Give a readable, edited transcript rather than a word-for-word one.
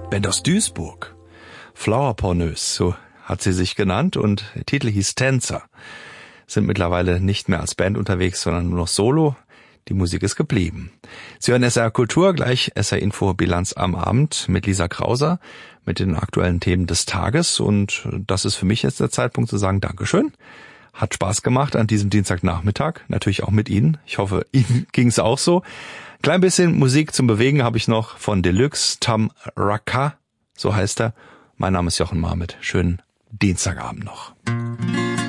Band aus Duisburg. Flower Porneuse, so hat sie sich genannt, und der Titel hieß Tänzer. Sind mittlerweile nicht mehr als Band unterwegs, sondern nur noch solo. Die Musik ist geblieben. Sie hören SR Kultur, gleich SR Info Bilanz am Abend mit Lisa Krauser, mit den aktuellen Themen des Tages. Und das ist für mich jetzt der Zeitpunkt zu sagen, Dankeschön. Hat Spaß gemacht an diesem Dienstagnachmittag, natürlich auch mit Ihnen. Ich hoffe, Ihnen ging es auch so. Klein bisschen Musik zum Bewegen habe ich noch von Deluxe, Tam Raka, so heißt er. Mein Name ist Jochen Marmit. Schönen Dienstagabend noch.